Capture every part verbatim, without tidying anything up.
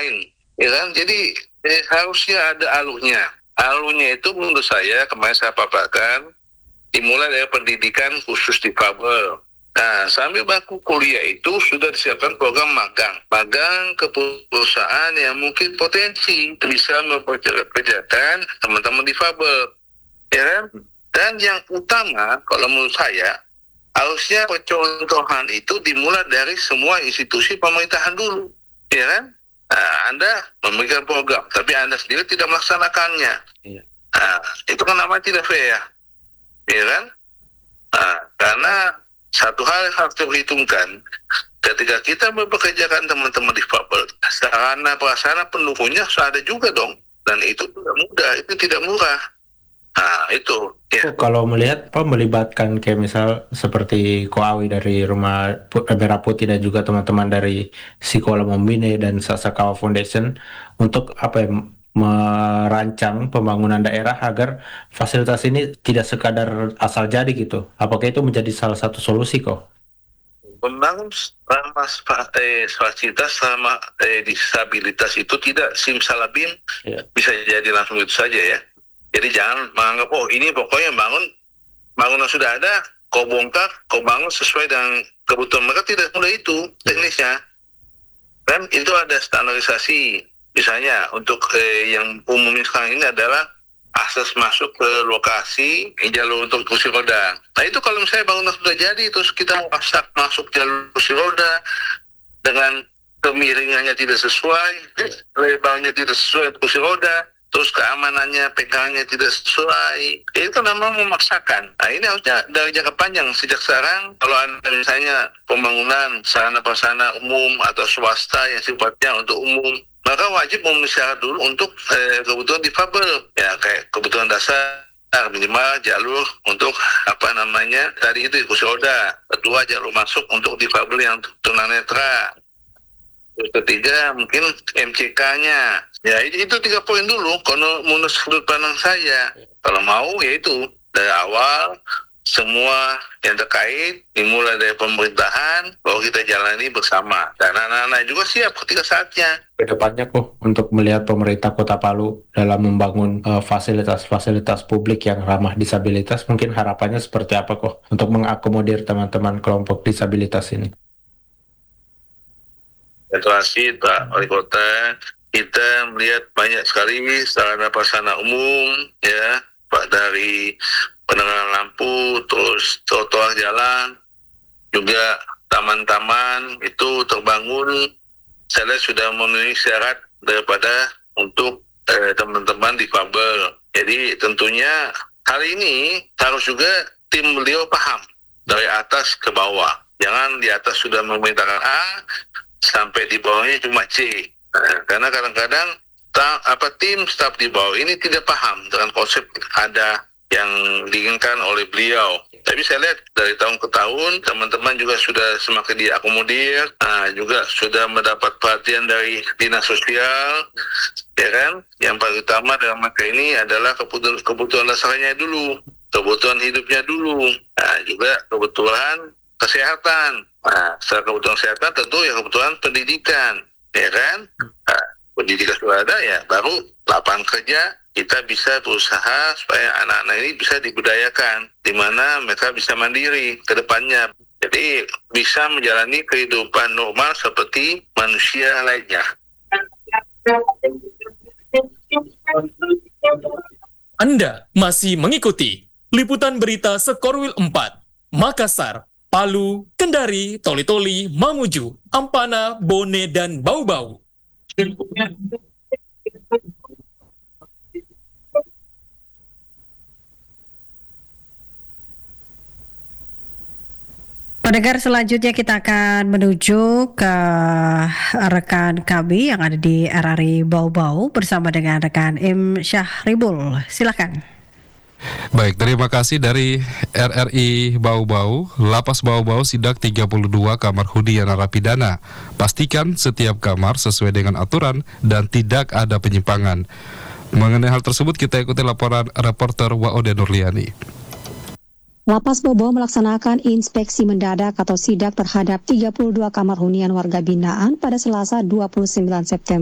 lain, ya kan? Jadi eh, harusnya ada alurnya. Alurnya itu menurut saya kemarin saya paparkan dimulai dari pendidikan khusus difabel. Nah, sambil bangku kuliah itu sudah disiapkan program magang. Magang ke perusahaan yang mungkin potensi bisa mempekerjakan teman-teman difabel. Ya kan? Dan yang utama, kalau menurut saya, harusnya percontohan itu dimulai dari semua institusi pemerintahan dulu. Ya kan? Nah, Anda memberikan program, tapi Anda sendiri tidak melaksanakannya. Iya. Nah, itu kan namanya tidak fair. Ya kan? Nah, karena satu hal yang harus diperhitungkan, ketika kita mempekerjakan teman-teman difabel, sarana prasarana pendukungnya harus ada juga dong. Dan itu tidak mudah, itu tidak murah. Nah, itu. Ya. Oh, kalau melihat apa melibatkan kayak misal seperti Koawi dari Rumah Merah Putih dan juga teman-teman dari Sekolah Membina dan Sasakawa Foundation untuk apa ya merancang pembangunan daerah agar fasilitas ini tidak sekadar asal jadi gitu. Apakah itu menjadi salah satu solusi kok? Membangun ramah eh, fasilitas sama eh, disabilitas itu tidak simsalabim ya. Bisa jadi langsung itu saja ya. Jadi jangan menganggap, oh ini pokoknya bangun, bangunan sudah ada, kau bongkar, kau bangun sesuai dengan kebutuhan mereka, tidak mudah itu teknisnya. Dan itu ada standarisasi, misalnya untuk eh, yang umumnya sekarang ini adalah akses masuk ke lokasi, jalur untuk kursi roda. Nah itu kalau misalnya bangunan sudah jadi, terus kita mau masak masuk jalur kursi roda, dengan kemiringannya tidak sesuai, lebarnya tidak sesuai kursi roda, terus keamanannya, P K-nya tidak sesuai, itu namanya memaksakan. Nah ini harusnya dari jangka panjang, sejak sekarang, kalau ada misalnya pembangunan sarana prasarana umum atau swasta yang sifatnya untuk umum, maka wajib memenuhi syarat dulu untuk eh, kebutuhan difabel, ya kayak kebutuhan dasar, minimal jalur untuk apa namanya, tadi itu kursi roda, kedua jalur masuk untuk difabel yang tunanetra, ketiga mungkin M C K-nya. Ya itu tiga poin dulu. Kalau menurut sudut pandang saya, kalau mau ya itu dari awal semua yang terkait dimulai dari pemerintahan bahwa kita jalani bersama. Dan anak-anak juga siap ketika saatnya. Kedepannya kok untuk melihat pemerintah Kota Palu dalam membangun uh, fasilitas-fasilitas publik yang ramah disabilitas, mungkin harapannya seperti apa kok untuk mengakomodir teman-teman kelompok disabilitas ini? Terima kasih Pak Wali Kota. Kita melihat banyak sekali sarana prasarana umum, ya, Pak, dari penerangan lampu, terus trotoar jalan, juga taman-taman itu terbangun. Saya lihat sudah memenuhi syarat daripada untuk eh, teman-teman difabel. Jadi tentunya hari ini harus juga tim beliau paham dari atas ke bawah. Jangan di atas sudah memerintahkan A, sampai di bawahnya cuma C. Nah, karena kadang-kadang ta, apa tim staf di bawah ini tidak paham dengan konsep ada yang diinginkan oleh beliau. Tapi saya lihat dari tahun ke tahun teman-teman juga sudah semakin diakomodir, nah, juga sudah mendapat perhatian dari dinas sosial, ya kan? Yang paling utama dalam mereka ini adalah kebutuhan kebutuhan dasarnya dulu, kebutuhan hidupnya dulu, nah, juga kebutuhan kesehatan. Nah, setelah kebutuhan kesehatan tentu ya kebutuhan pendidikan. Ya kan, nah, pendidikan sudah ada ya, baru lapangan kerja kita bisa berusaha supaya anak-anak ini bisa dibudayakan, di mana mereka bisa mandiri ke depannya. Jadi bisa menjalani kehidupan normal seperti manusia lainnya. Anda masih mengikuti liputan berita Sekorwil empat, Makassar, Palu, Kendari, Toli-Toli, Mamuju, Ampana, Bone, dan Bau-Bau. Pendengar, selanjutnya kita akan menuju ke rekan kami yang ada di R R I Bau-Bau bersama dengan rekan Im Syahribul. Silakan. Baik, terima kasih dari R R I Bau-Bau. Lapas Bau-Bau sidak tiga puluh dua kamar hunian narapidana. Pastikan setiap kamar sesuai dengan aturan dan tidak ada penyimpangan. Mengenai hal tersebut kita ikuti laporan reporter Waode Nurliani. Lapas Bau-Bau melaksanakan inspeksi mendadak atau sidak terhadap tiga puluh dua kamar hunian warga binaan pada Selasa dua puluh sembilan September.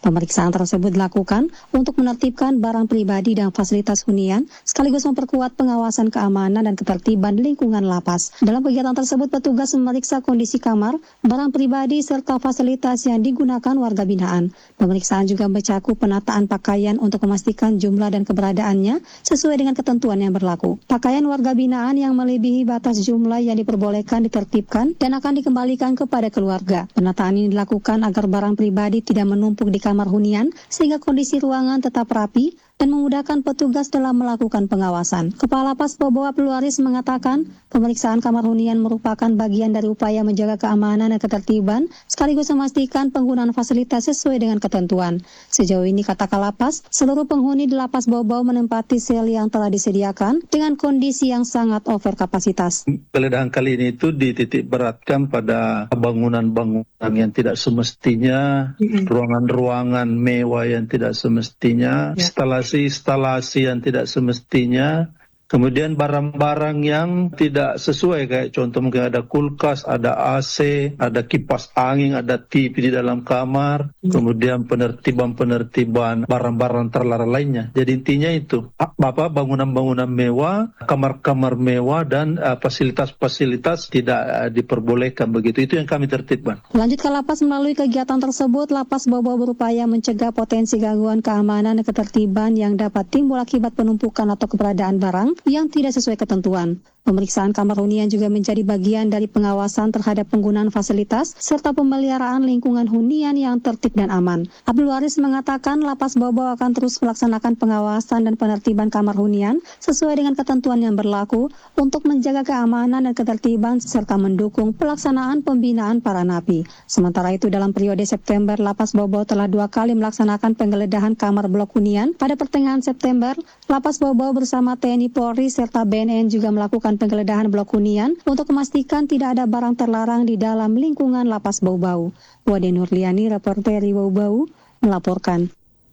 Pemeriksaan tersebut dilakukan untuk menertibkan barang pribadi dan fasilitas hunian, sekaligus memperkuat pengawasan keamanan dan ketertiban di lingkungan lapas. Dalam kegiatan tersebut, petugas memeriksa kondisi kamar, barang pribadi, serta fasilitas yang digunakan warga binaan. Pemeriksaan juga mencakup penataan pakaian untuk memastikan jumlah dan keberadaannya sesuai dengan ketentuan yang berlaku. Pakaian warga binaan yang melebihi batas jumlah yang diperbolehkan ditertibkan dan akan dikembalikan kepada keluarga. Penataan ini dilakukan agar barang pribadi tidak menumpuk di kamar hunian sehingga kondisi ruangan tetap rapi dan memudahkan petugas dalam melakukan pengawasan. Kepala Lapas Bobo Abdul Waris mengatakan, pemeriksaan kamar hunian merupakan bagian dari upaya menjaga keamanan dan ketertiban, sekaligus memastikan penggunaan fasilitas sesuai dengan ketentuan. Sejauh ini, kata Kalapas, seluruh penghuni di Lapas Bobo menempati sel yang telah disediakan dengan kondisi yang sangat over kapasitas. Penggeledahan kali ini itu dititik beratkan pada bangunan-bangunan yang tidak semestinya, ruangan-ruangan mewah yang tidak semestinya, ya. instalasi-instalasi yang tidak semestinya, kemudian barang-barang yang tidak sesuai, kayak contoh mungkin ada kulkas, ada A C, ada kipas angin, ada T V di dalam kamar, kemudian penertiban-penertiban barang-barang terlarang lainnya. Jadi intinya itu, apa bangunan-bangunan mewah, kamar-kamar mewah, dan uh, fasilitas-fasilitas tidak uh, diperbolehkan begitu. Itu yang kami tertibkan. Lanjut ke Lapas, melalui kegiatan tersebut, Lapas Bobo berupaya mencegah potensi gangguan keamanan dan ketertiban yang dapat timbul akibat penumpukan atau keberadaan barang yang tidak sesuai ketentuan. Pemeriksaan kamar hunian juga menjadi bagian dari pengawasan terhadap penggunaan fasilitas serta pemeliharaan lingkungan hunian yang tertib dan aman. Abdul Waris mengatakan Lapas Bobo akan terus melaksanakan pengawasan dan penertiban kamar hunian sesuai dengan ketentuan yang berlaku untuk menjaga keamanan dan ketertiban serta mendukung pelaksanaan pembinaan para napi. Sementara itu, dalam periode September, Lapas Bobo telah dua kali melaksanakan penggeledahan kamar blok hunian. Pada pertengahan September, Lapas Bobo bersama T N I Polri serta B N N juga melakukan penggeledahan blok hunian untuk memastikan tidak ada barang terlarang di dalam lingkungan Lapas Bau-Bau. Wade Nurliani, reporter Bau-Bau, melaporkan.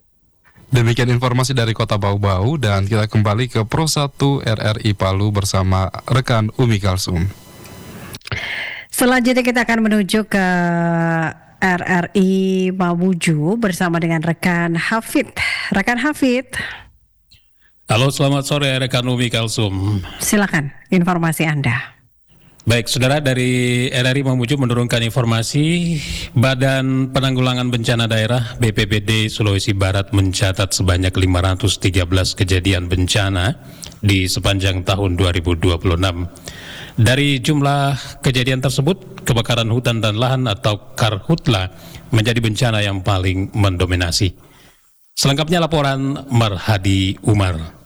Demikian informasi dari Kota Bau-Bau, dan kita kembali ke Pro satu R R I Palu bersama rekan Umi Kalsum. Selanjutnya kita akan menuju ke R R I Mamuju bersama dengan rekan Hafid. Rekan Hafid. Halo, selamat sore rekan Umi Kalsum. Silakan informasi Anda. Baik, saudara, dari R R I Mamuju menurunkan informasi Badan Penanggulangan Bencana Daerah B P B D Sulawesi Barat mencatat sebanyak lima ratus tiga belas kejadian bencana di sepanjang tahun dua ribu dua puluh enam. Dari jumlah kejadian tersebut, kebakaran hutan dan lahan atau karhutla menjadi bencana yang paling mendominasi. Selengkapnya laporan Marhadi Umar.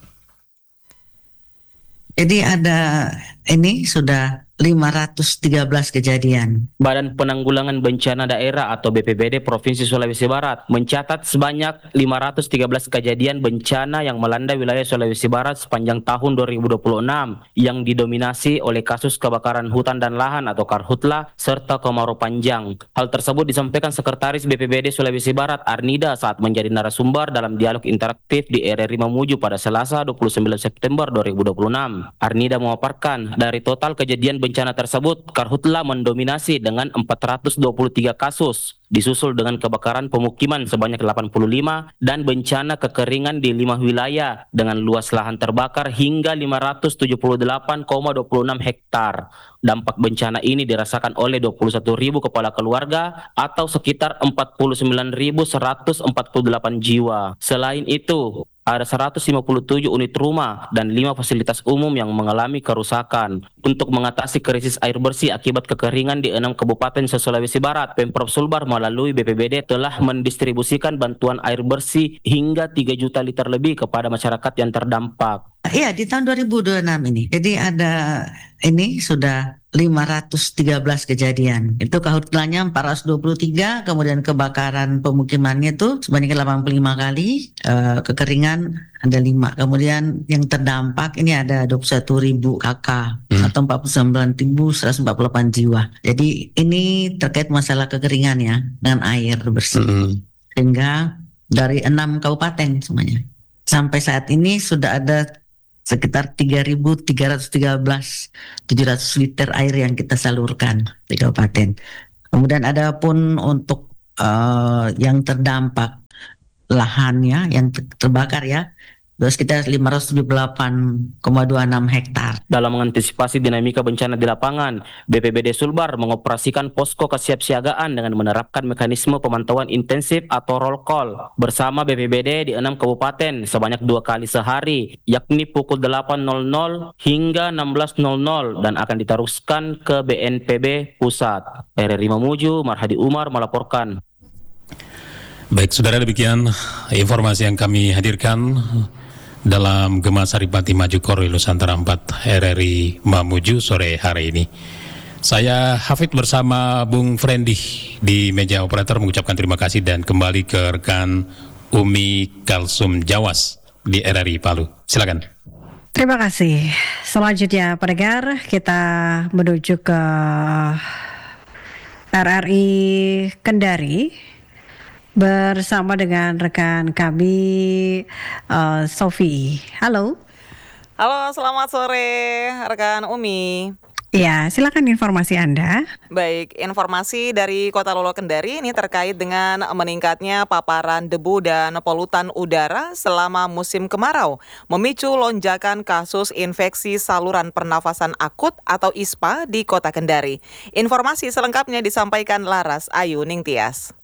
Jadi ada ini sudah lima ratus tiga belas kejadian. Badan Penanggulangan Bencana Daerah atau B P B D Provinsi Sulawesi Barat mencatat sebanyak lima ratus tiga belas kejadian bencana yang melanda wilayah Sulawesi Barat sepanjang tahun dua ribu dua puluh enam yang didominasi oleh kasus kebakaran hutan dan lahan atau karhutla serta kemarau panjang. Hal tersebut disampaikan Sekretaris B P B D Sulawesi Barat Arnida saat menjadi narasumber dalam dialog interaktif di R R I Mamuju pada Selasa dua puluh sembilan September dua ribu dua puluh enam. Arnida memaparkan dari total kejadian bencana tersebut, karhutla mendominasi dengan empat ratus dua puluh tiga kasus, disusul dengan kebakaran pemukiman sebanyak delapan puluh lima dan bencana kekeringan di lima wilayah dengan luas lahan terbakar hingga lima ratus tujuh puluh delapan koma dua puluh enam hektar. Dampak bencana ini dirasakan oleh dua puluh satu ribu kepala keluarga atau sekitar empat puluh sembilan ribu seratus empat puluh delapan jiwa. Selain itu, ada seratus lima puluh tujuh unit rumah dan lima fasilitas umum yang mengalami kerusakan. Untuk mengatasi krisis air bersih akibat kekeringan di enam kabupaten se-Sulawesi Barat, Pemprov Sulbar melalui B P B D telah mendistribusikan bantuan air bersih hingga tiga juta liter lebih kepada masyarakat yang terdampak. Iya, di tahun dua ribu dua puluh enam ini. Jadi ada ini sudah lima ratus tiga belas kejadian. Itu karhutlanya empat ratus dua puluh tiga, kemudian kebakaran pemukimannya itu sebanyak delapan puluh lima kali, uh, kekeringan ada lima. Kemudian yang terdampak ini ada dua puluh satu ribu kakak hmm. atau empat puluh sembilan ribu seratus empat puluh delapan jiwa. Jadi ini terkait masalah kekeringan ya, dengan air bersih. Hmm. Sehingga dari enam kabupaten semuanya. Sampai saat ini sudah ada sekitar tiga ribu tiga ratus tiga belas tujuh ratus liter air yang kita salurkan di kabupaten. Kemudian ada pun untuk uh, yang terdampak lahannya yang ter- terbakar ya. Terus kita lima ratus tujuh puluh delapan koma dua enam hektar. Dalam mengantisipasi dinamika bencana di lapangan, B P B D Sulbar mengoperasikan posko kesiapsiagaan dengan menerapkan mekanisme pemantauan intensif atau roll call bersama B P B D di enam kabupaten sebanyak dua kali sehari, yakni pukul delapan hingga enam belas dan akan diteruskan ke B N P B Pusat. R R I Mamuju, Marhadi Umar melaporkan. Baik, saudara, demikian informasi yang kami hadirkan dalam Gema Saripati Maju Korwil Nusantara empat R R I Mamuju sore hari ini. Saya Hafid bersama Bung Frendi di meja operator mengucapkan terima kasih dan kembali ke rekan Umi Kalsum Jawas di R R I Palu. Silakan. Terima kasih. Selanjutnya pendengar, kita menuju ke R R I Kendari bersama dengan rekan kami uh, Sofi. Halo. Halo, selamat sore rekan Umi. Ya, silakan informasi Anda. Baik, informasi dari Kota Lolo Kendari ini terkait dengan meningkatnya paparan debu dan polutan udara selama musim kemarau, memicu lonjakan kasus infeksi saluran pernafasan akut atau I S P A di Kota Kendari. Informasi selengkapnya disampaikan Laras Ayu Ningtyas.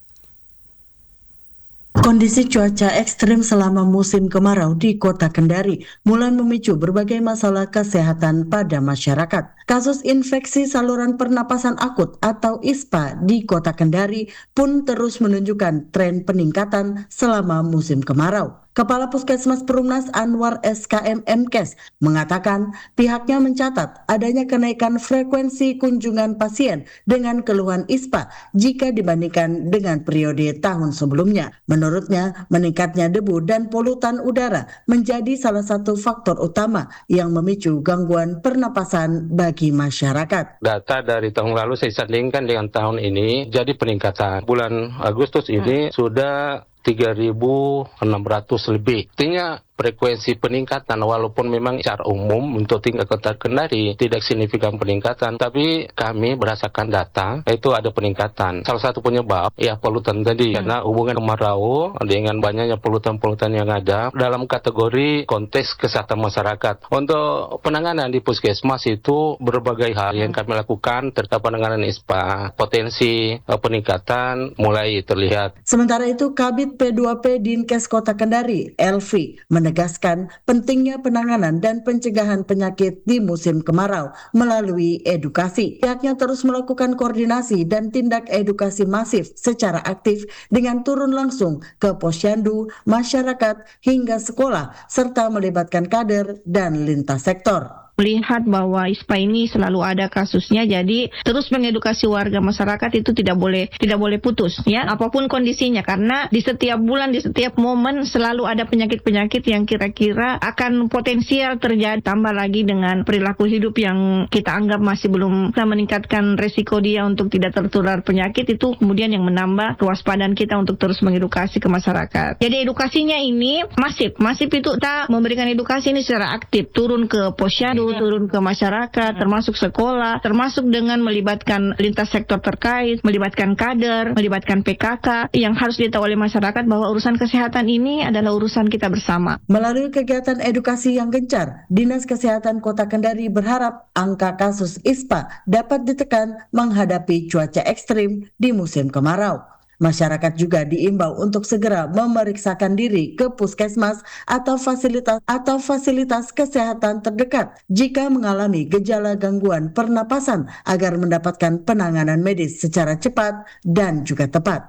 Kondisi cuaca ekstrim selama musim kemarau di Kota Kendari mulai memicu berbagai masalah kesehatan pada masyarakat. Kasus infeksi saluran pernapasan akut atau I S P A di Kota Kendari pun terus menunjukkan tren peningkatan selama musim kemarau. Kepala Puskesmas Perumnas Anwar S K M Mkes mengatakan pihaknya mencatat adanya kenaikan frekuensi kunjungan pasien dengan keluhan I S P A jika dibandingkan dengan periode tahun sebelumnya. Menurutnya, meningkatnya debu dan polutan udara menjadi salah satu faktor utama yang memicu gangguan pernapasan bagi masyarakat. Data dari tahun lalu saya sandingkan dengan tahun ini, jadi peningkatan. Bulan Agustus ini hmm. sudah tiga ribu enam ratus lebih. Artinya frekuensi peningkatan walaupun memang secara umum untuk tingkat Kota Kendari tidak signifikan peningkatan, tapi kami berdasarkan data itu ada peningkatan. Salah satu penyebab ya polutan tadi, hmm. karena hubungan kemarau dengan banyaknya polutan-polutan yang ada dalam kategori konteks kesehatan masyarakat. Untuk penanganan di Puskesmas itu berbagai hal yang kami lakukan terkait penanganan I S P A. Potensi uh, peningkatan mulai terlihat. Sementara itu Kabid P dua P Dinkes Kota Kendari, Elvi, menegaskan pentingnya penanganan dan pencegahan penyakit di musim kemarau melalui edukasi. Pihaknya terus melakukan koordinasi dan tindak edukasi masif secara aktif dengan turun langsung ke posyandu, masyarakat, hingga sekolah, serta melibatkan kader dan lintas sektor. Melihat bahwa I S P A ini selalu ada kasusnya, jadi terus mengedukasi warga masyarakat itu tidak boleh tidak boleh putus ya, apapun kondisinya, karena di setiap bulan, di setiap momen selalu ada penyakit-penyakit yang kira-kira akan potensial terjadi. Tambah lagi dengan perilaku hidup yang kita anggap masih belum bisa meningkatkan resiko dia untuk tidak tertular penyakit, itu kemudian yang menambah kewaspadaan kita untuk terus mengedukasi ke masyarakat. Jadi edukasinya ini masif, masif itu kita memberikan edukasi ini secara aktif, turun ke posyandu, turun ke masyarakat, termasuk sekolah, termasuk dengan melibatkan lintas sektor terkait, melibatkan kader, melibatkan P K K, yang harus ditahu oleh masyarakat bahwa urusan kesehatan ini adalah urusan kita bersama. Melalui kegiatan edukasi yang gencar, Dinas Kesehatan Kota Kendari berharap angka kasus I S P A dapat ditekan menghadapi cuaca ekstrim di musim kemarau. Masyarakat juga diimbau untuk segera memeriksakan diri ke puskesmas atau fasilitas atau fasilitas kesehatan terdekat jika mengalami gejala gangguan pernapasan agar mendapatkan penanganan medis secara cepat dan juga tepat.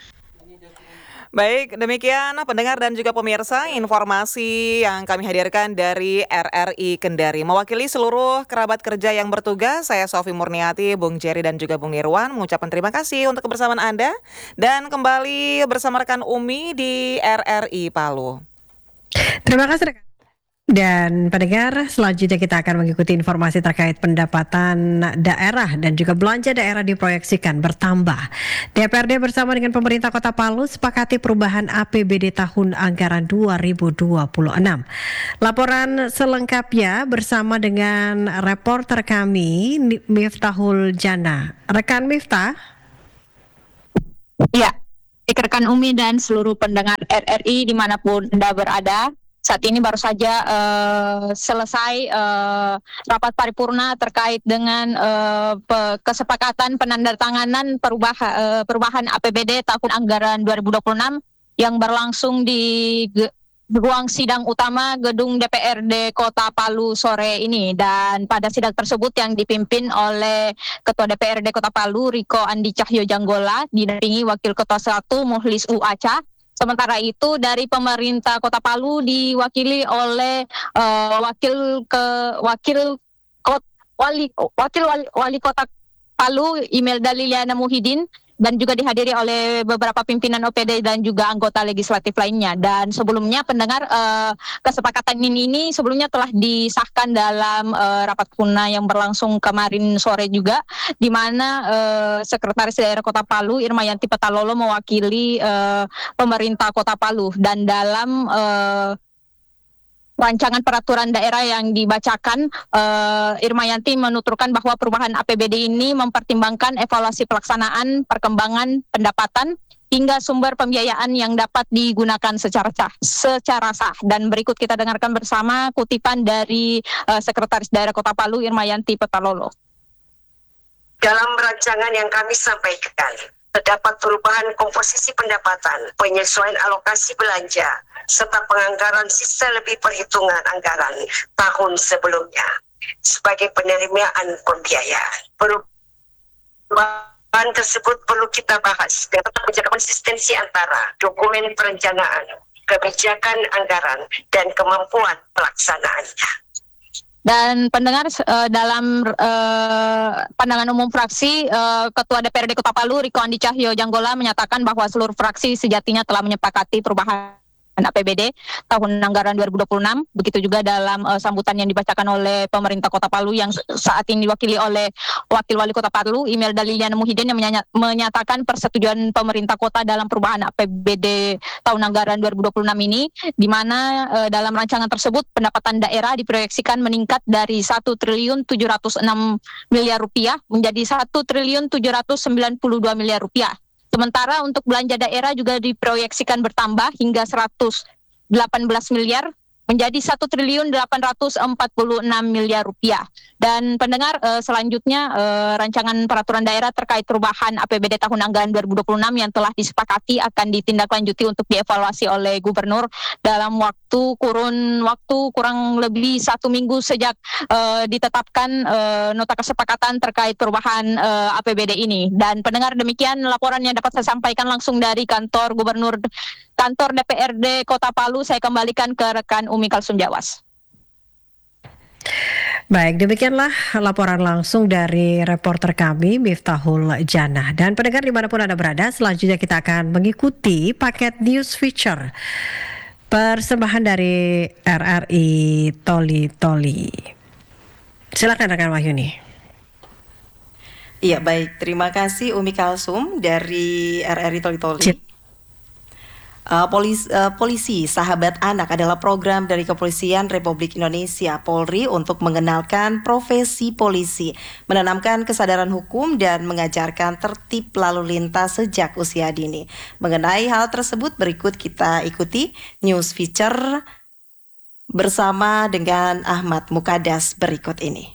Baik, demikian pendengar dan juga pemirsa informasi yang kami hadirkan dari R R I Kendari. Mewakili seluruh kerabat kerja yang bertugas, saya Sofi Murniati, Bung Jerry dan juga Bung Irwan mengucapkan terima kasih untuk kebersamaan Anda. Dan kembali bersama rekan Umi di R R I Palu. Terima kasih rekan. Dan pendengar, selanjutnya kita akan mengikuti informasi terkait pendapatan daerah dan juga belanja daerah diproyeksikan bertambah. D P R D bersama dengan pemerintah Kota Palu sepakati perubahan A P B D tahun anggaran dua ribu dua puluh enam. Laporan selengkapnya bersama dengan reporter kami Miftahul Jana. Rekan Miftah? Iya. rekan Umi dan seluruh pendengar R R I dimanapun Anda berada. Saat ini baru saja uh, selesai uh, rapat paripurna terkait dengan uh, pe- kesepakatan penandatanganan perubah, uh, perubahan A P B D tahun anggaran dua ribu dua puluh enam yang berlangsung di ge- ruang sidang utama gedung D P R D Kota Palu sore ini. Dan pada sidang tersebut yang dipimpin oleh Ketua D P R D Kota Palu Riko Andi Cahyo Janggola didampingi Wakil Ketua satu Muhlis U Aca. Sementara itu dari pemerintah Kota Palu diwakili oleh uh, wakil ke wakil kot, wali wakil wali, wali Kota Palu Imelda Liliana Muhyiddin dan juga dihadiri oleh beberapa pimpinan O P D dan juga anggota legislatif lainnya. Dan sebelumnya pendengar uh, kesepakatan ini, ini sebelumnya telah disahkan dalam uh, rapat purna yang berlangsung kemarin sore juga, di mana uh, Sekretaris Daerah Kota Palu Irmayanti Petalolo mewakili uh, pemerintah Kota Palu. Dan dalam uh, rancangan peraturan daerah yang dibacakan, uh, Irmayanti menuturkan bahwa perubahan A P B D ini mempertimbangkan evaluasi pelaksanaan, perkembangan, pendapatan, hingga sumber pembiayaan yang dapat digunakan secara sah. Secara sah. Dan berikut kita dengarkan bersama kutipan dari uh, Sekretaris Daerah Kota Palu Irmayanti Petalolo. Dalam rancangan yang kami sampaikan, terdapat perubahan komposisi pendapatan, penyesuaian alokasi belanja, serta penganggaran sisa lebih perhitungan anggaran tahun sebelumnya sebagai penerimaan pembiayaan. Perubahan tersebut perlu kita bahas dan tetap menjaga konsistensi antara dokumen perencanaan, kebijakan anggaran, dan kemampuan pelaksanaannya. Dan pendengar uh, dalam uh, pandangan umum fraksi, uh, Ketua D P R D Kota Palu Riko Andi Cahyo Janggola menyatakan bahwa seluruh fraksi sejatinya telah menyepakati perubahan A P B D tahun anggaran dua ribu dua puluh enam. Begitu juga dalam uh, sambutan yang dibacakan oleh pemerintah Kota Palu yang saat ini diwakili oleh Wakil Wali Kota Palu Imelda Liliana Muhyiddin yang menyanya, menyatakan persetujuan pemerintah kota dalam perubahan A P B D tahun anggaran dua ribu dua puluh enam ini, di mana uh, dalam rancangan tersebut pendapatan daerah diproyeksikan meningkat dari satu triliun tujuh ratus enam miliar rupiah menjadi satu triliun tujuh ratus sembilan puluh dua miliar rupiah. Sementara untuk belanja daerah juga diproyeksikan bertambah hingga seratus delapan belas miliar menjadi satu triliun delapan ratus empat puluh enam miliar rupiah. Dan pendengar, eh, selanjutnya eh, rancangan peraturan daerah terkait perubahan A P B D tahun anggaran dua ribu dua puluh enam yang telah disepakati akan ditindaklanjuti untuk dievaluasi oleh Gubernur dalam waktu kurun waktu kurang lebih satu minggu sejak eh, ditetapkan eh, nota kesepakatan terkait perubahan eh, A P B D ini. Dan pendengar, demikian laporan yang dapat saya sampaikan langsung dari kantor Gubernur kantor D P R D Kota Palu. Saya kembalikan ke rekan Umi Kalsum Jawas. Baik, demikianlah laporan langsung dari reporter kami Miftahul Jannah. Dan pendengar dimanapun Anda berada, selanjutnya kita akan mengikuti paket news feature persembahan dari R R I Toli Toli. Silakan rekan Wahyuni. Iya, baik, terima kasih Umi Kalsum dari R R I Toli Toli. Uh, polisi, uh, polisi Sahabat Anak adalah program dari Kepolisian Republik Indonesia Polri untuk mengenalkan profesi polisi, menanamkan kesadaran hukum dan mengajarkan tertib lalu lintas sejak usia dini. Mengenai hal tersebut, berikut kita ikuti news feature bersama dengan Ahmad Mukadas berikut ini.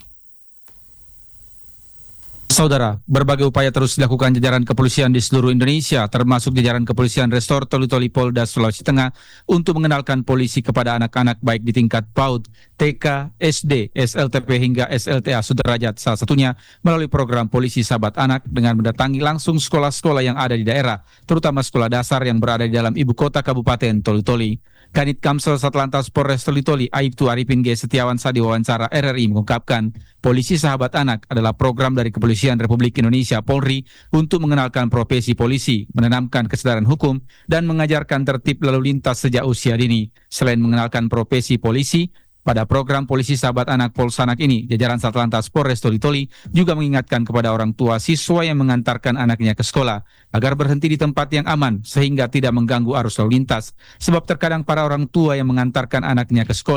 Saudara, berbagai upaya terus dilakukan jajaran kepolisian di seluruh Indonesia, termasuk jajaran kepolisian Resor Toli-Toli Polda Sulawesi Tengah untuk mengenalkan polisi kepada anak-anak baik di tingkat PAUD, T K, S D, S L T P hingga S L T A suderajat, salah satunya melalui program Polisi Sahabat Anak dengan mendatangi langsung sekolah-sekolah yang ada di daerah, terutama sekolah dasar yang berada di dalam ibu kota Kabupaten Toli-Toli. Kanit Kamsel Satlantas Polres Toli-Toli Aibtu Arifin G. Setiawan saat diwawancara R R I mengungkapkan, Polisi Sahabat Anak adalah program dari Kepolisian Republik Indonesia Polri untuk mengenalkan profesi polisi, menanamkan kesadaran hukum, dan mengajarkan tertib lalu lintas sejak usia dini. Selain mengenalkan profesi polisi, pada program Polisi Sahabat Anak Polsanak ini, jajaran Satlantas Polres Toli-Toli juga mengingatkan kepada orang tua siswa yang mengantarkan anaknya ke sekolah agar berhenti di tempat yang aman sehingga tidak mengganggu arus lalu lintas. Sebab terkadang para orang tua yang mengantarkan anaknya ke sekolah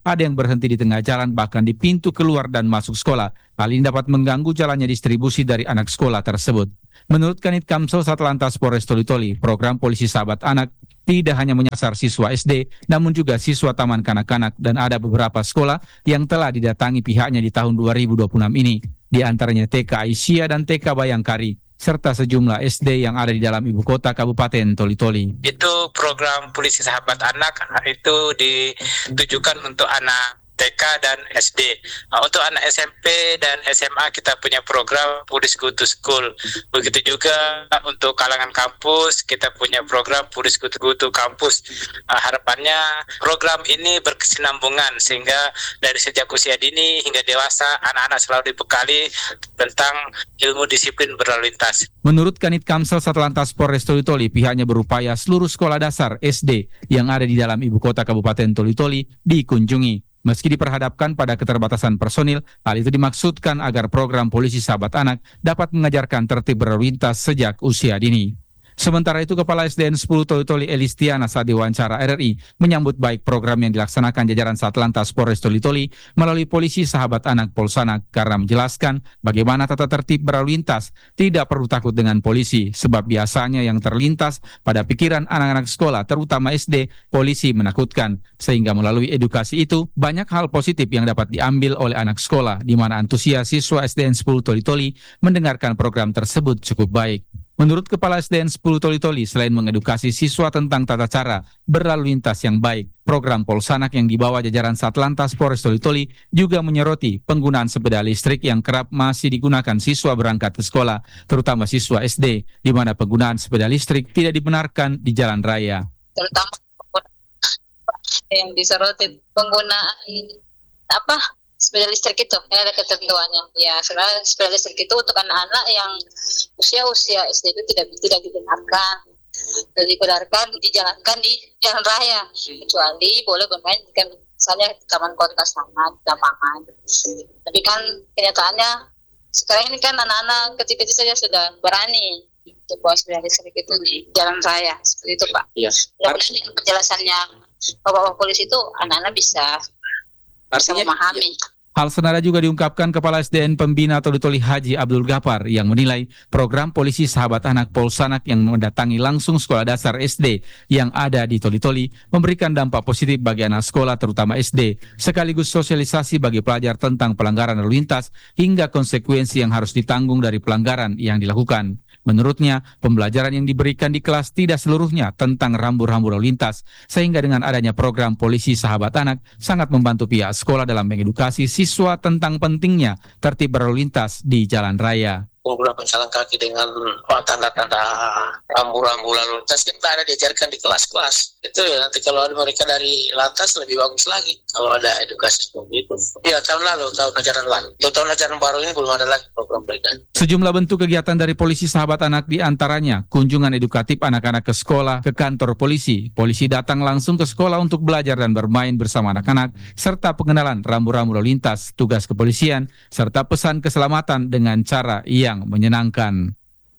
ada yang berhenti di tengah jalan bahkan di pintu keluar dan masuk sekolah. Hal ini dapat mengganggu jalannya distribusi dari anak sekolah tersebut. Menurut Kanit Kamso Satlantas Polres Toli-Toli, program Polisi Sahabat Anak tidak hanya menyasar siswa S D, namun juga siswa taman kanak-kanak dan ada beberapa sekolah yang telah didatangi pihaknya di tahun dua ribu dua puluh enam ini, di antaranya T K Aisyah dan T K Bayangkari, serta sejumlah S D yang ada di dalam ibu kota Kabupaten Toli-Toli. Itu program Polisi Sahabat Anak itu ditujukan untuk anak T K dan S D. Nah, untuk anak S M P dan S M A kita punya program Police Go to School. Begitu juga untuk kalangan kampus kita punya program Police Go to, Go to Campus. Nah, harapannya program ini berkesinambungan sehingga dari sejak usia dini hingga dewasa anak-anak selalu dibekali tentang ilmu disiplin berlalu lintas. Menurut Kanit Kamsel Satlantas Polres Toli-Toli, pihaknya berupaya seluruh sekolah dasar S D yang ada di dalam ibu kota Kabupaten Toli-Toli dikunjungi. Meski diperhadapkan pada keterbatasan personil, hal itu dimaksudkan agar program Polisi Sahabat Anak dapat mengajarkan tertib berlalu lintas sejak usia dini. Sementara itu, Kepala S D N sepuluh Toli-Toli Elistiana saat diwawancara R R I menyambut baik program yang dilaksanakan jajaran Satlantas Polres Toli-Toli melalui Polisi Sahabat Anak Polsanak karena menjelaskan bagaimana tata tertib berlalu lintas tidak perlu takut dengan polisi sebab biasanya yang terlintas pada pikiran anak-anak sekolah terutama S D polisi menakutkan, sehingga melalui edukasi itu banyak hal positif yang dapat diambil oleh anak sekolah di mana antusias siswa S D N sepuluh Toli-Toli mendengarkan program tersebut cukup baik. Menurut Kepala S D N sepuluh Toli-Toli, selain mengedukasi siswa tentang tata cara berlalu lintas yang baik, program Polsanak yang dibawa jajaran Satlantas Polres Toli-Toli juga menyoroti penggunaan sepeda listrik yang kerap masih digunakan siswa berangkat ke sekolah, terutama siswa S D, di mana penggunaan sepeda listrik tidak dibenarkan di jalan raya. Terutama yang disoroti penggunaan apa? Sepeda listrik itu ya, ada ketentuannya. Ya, sebenarnya sepeda listrik itu untuk anak-anak yang usia-usia S D itu tidak tidak dibenarkan, tidak dibenarkan dijalankan di jalan raya, kecuali boleh bermain jika misalnya di taman kota sangat lapangan. Tapi kan kenyataannya sekarang ini kan anak-anak kecil-kecil saja sudah berani untuk bawa sepeda listrik itu di jalan raya, seperti itu Pak. Iya. Dengan penjelasannya Bapak-bapak polisi itu anak-anak bisa Artinya, memahami. Hal senada juga diungkapkan Kepala S D N Pembina Toli-Toli Haji Abdul Ghaffar yang menilai program Polisi Sahabat Anak Polsanak yang mendatangi langsung sekolah dasar S D yang ada di Toli-Toli memberikan dampak positif bagi anak sekolah terutama S D, sekaligus sosialisasi bagi pelajar tentang pelanggaran lalu lintas hingga konsekuensi yang harus ditanggung dari pelanggaran yang dilakukan. Menurutnya, pembelajaran yang diberikan di kelas tidak seluruhnya tentang rambu-rambu lalu lintas, sehingga dengan adanya program Polisi Sahabat Anak sangat membantu pihak sekolah dalam mengedukasi siswa tentang pentingnya tertib berlalu lintas di jalan raya. Pengguna pejalan kaki dengan oh, tanda-tanda rambu-rambu lalu lintas kita ada diajarkan di kelas-kelas. Itu ya nanti kalau ada mereka dari lantas lebih bagus lagi kalau ada edukasi seperti itu. Ya tahun lalu, tahun ajaran lalu. Untuk tahun ajaran baru ini belum ada lagi program mereka. Sejumlah bentuk kegiatan dari Polisi Sahabat Anak diantaranya kunjungan edukatif anak-anak ke sekolah, ke kantor polisi. Polisi datang langsung ke sekolah untuk belajar dan bermain bersama anak-anak, serta pengenalan rambu-rambu lalu lintas, tugas kepolisian, serta pesan keselamatan dengan cara yang menyenangkan.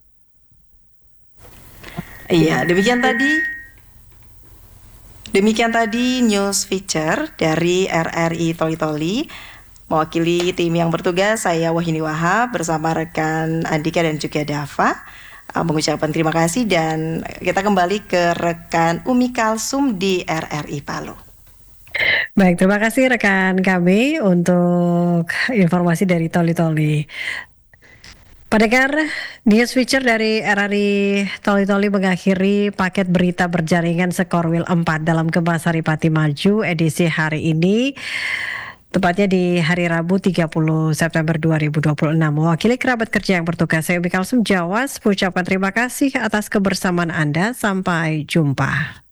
Iya, demikian tadi. Demikian tadi news feature dari R R I Toli-Toli. Mewakili tim yang bertugas, saya Wahini Wahab bersama rekan Andika dan juga Dava uh, mengucapkan terima kasih, dan kita kembali ke rekan Umi Kalsum di R R I Palu. Baik, terima kasih rekan kami untuk informasi dari Toli-Toli. Pendengar, news feature dari R R I Toli-Toli mengakhiri paket berita berjaringan Sekorwil empat dalam Gemah Saripati Maju edisi hari ini, tepatnya di hari Rabu tiga puluh September dua ribu dua puluh enam. Mewakili kerabat kerja yang bertugas, saya Umi Kalsum Jawas, mengucapkan terima kasih atas kebersamaan Anda. Sampai jumpa.